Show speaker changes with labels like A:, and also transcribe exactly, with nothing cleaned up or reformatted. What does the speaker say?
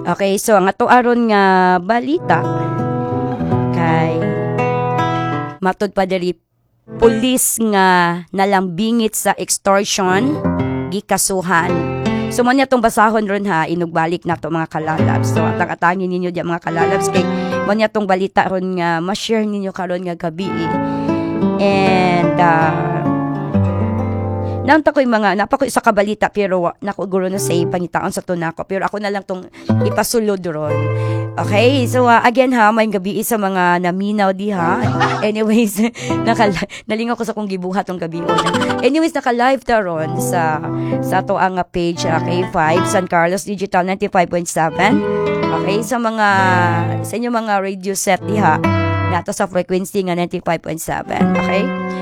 A: Okay, so ang ato aron nga balita kay matud pa diri pulis nga nalambingit sa extortion gikasuhan. So mo niya tong basahon ron ha, inugbalik na to mga kalalabs. So atang-atangin ninyo di mga kalalabs kay mo niya tong balita ron nga ma-share ninyo karon nga gabi. And uh, Nang takoy mga napako sa kabalita pero nako guro na say pangitaon sa tunako pero ako na lang tong ipasulod ron. Okay, so uh, again ha, may gabi sa mga naminaw diha. Anyways, naka nalingaw ko sa kong gibuhat tong gabi on. Anyways, naka-live ta ron sa sa to ang page uh, K five San Carlos Digital ninety-five point seven. Okay, sa mga sa inyo mga radio set diha nato sa frequency nga ninety-five point seven. Okay?